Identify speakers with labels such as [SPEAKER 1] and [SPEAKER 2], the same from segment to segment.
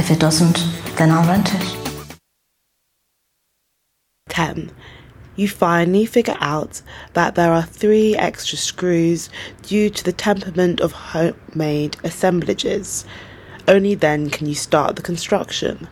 [SPEAKER 1] if it doesn't, then I'll rent it.
[SPEAKER 2] 10. You finally figure out that there are 3 extra screws due to the temperament of homemade assemblages. Only then can you start the construction.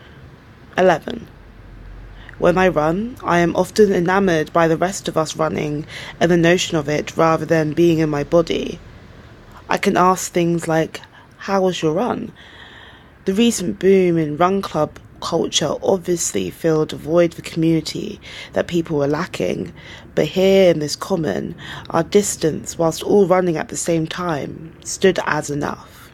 [SPEAKER 2] 11. When I run, I am often enamoured by the rest of us running and the notion of it rather than being in my body. I can ask things like, how was your run? The recent boom in run club culture obviously filled a void for community that people were lacking, but here in this common, our distance, whilst all running at the same time, stood as enough.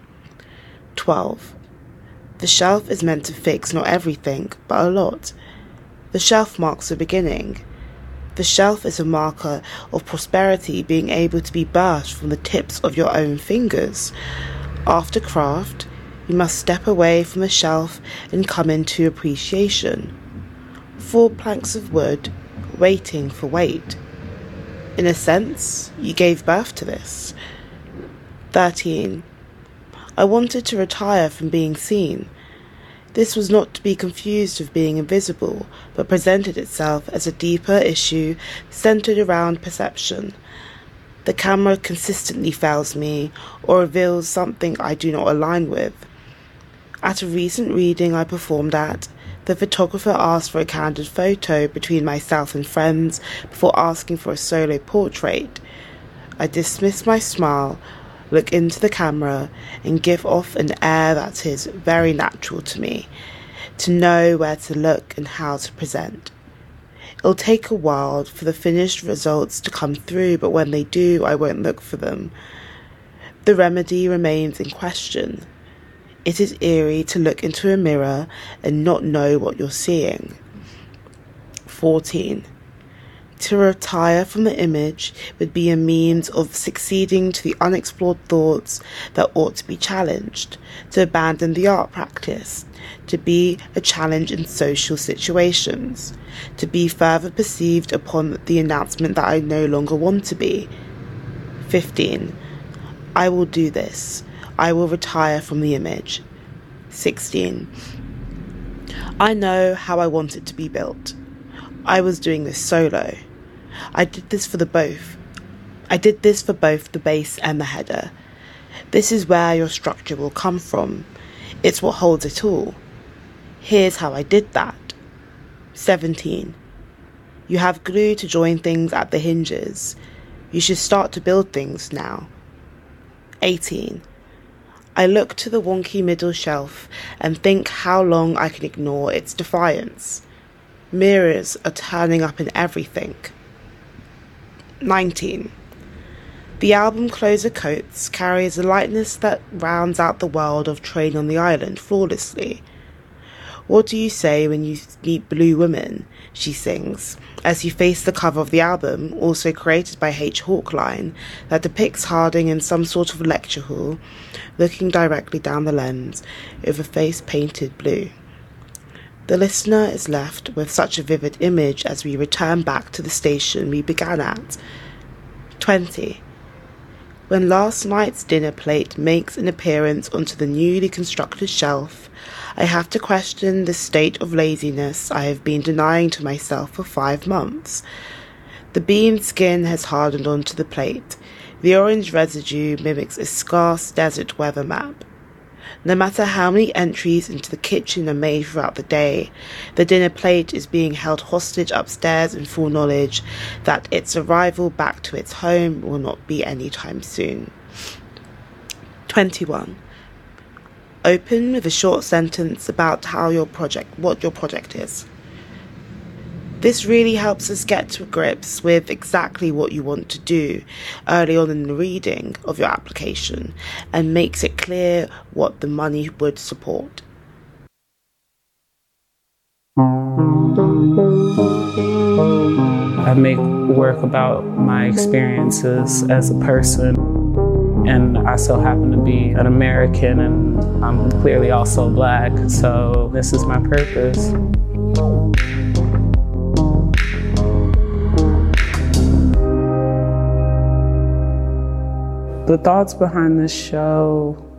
[SPEAKER 2] 12. The shelf is meant to fix not everything, but a lot. The shelf marks the beginning. The shelf is a marker of prosperity being able to be birthed from the tips of your own fingers. After craft, you must step away from the shelf and come into appreciation. 4 planks of wood, waiting for weight. In a sense, you gave birth to this. 13. I wanted to retire from being seen. This was not to be confused with being invisible, but presented itself as a deeper issue centered around perception. The camera consistently fails me or reveals something I do not align with. At a recent reading I performed at, the photographer asked for a candid photo between myself and friends before asking for a solo portrait. I dismiss my smile, look into the camera, and give off an air that is very natural to me, to know where to look and how to present. It'll take a while for the finished results to come through, but when they do, I won't look for them. The remedy remains in question. It is eerie to look into a mirror and not know what you're seeing. 14. To retire from the image would be a means of succeeding to the unexplored thoughts that ought to be challenged, to abandon the art practice, to be a challenge in social situations, to be further perceived upon the announcement that I no longer want to be. 15. I will do this. I will retire from the image. 16. I know how I want it to be built. I was doing this solo. I did this for both the base and the header. This is where your structure will come from. It's what holds it all. Here's how I did that. 17. You have glue to join things at the hinges. You should start to build things now. 18. I look to the wonky middle shelf and think how long I can ignore its defiance. Mirrors are turning up in everything. 19. The album Closer Coats carries a lightness that rounds out the world of Train on the Island flawlessly. What do you say when you meet Blue Women? She sings, as you face the cover of the album, also created by H. Hawkline, that depicts Harding in some sort of lecture hall, looking directly down the lens, with a face painted blue. The listener is left with such a vivid image as we return back to the station we began at. 20. When last night's dinner plate makes an appearance onto the newly constructed shelf, I have to question the state of laziness I have been denying to myself for 5 months. The bean skin has hardened onto the plate. The orange residue mimics a scarce desert weather map. No matter how many entries into the kitchen are made throughout the day, the dinner plate is being held hostage upstairs in full knowledge that its arrival back to its home will not be any time soon. 21. Open with a short sentence about what your project is. This really helps us get to grips with exactly what you want to do early on in the reading of your application and makes it clear what the money would support.
[SPEAKER 3] I make work about my experiences as a person, and I so happen to be an American, and I'm clearly also Black, so this is my purpose. The thoughts behind this show